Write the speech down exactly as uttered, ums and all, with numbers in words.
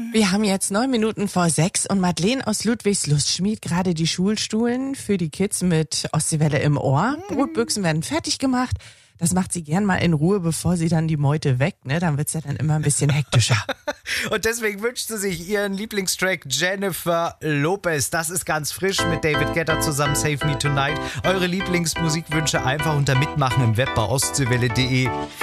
Wir haben jetzt neun Minuten vor sechs und Madeleine aus Ludwigslust schmiert gerade die Schulstuhlen für die Kids mit Ostseewelle im Ohr. Brotbüchsen werden fertig gemacht. Das macht sie gern mal in Ruhe, bevor sie dann die Meute weckt, ne? Dann wird's ja dann immer ein bisschen hektischer. Und deswegen wünscht sie sich ihren Lieblingstrack Jennifer Lopez. Das ist ganz frisch mit David Guetta zusammen, Save Me Tonight. Eure Lieblingsmusikwünsche einfach unter Mitmachen im Web bei ostseewelle punkt de.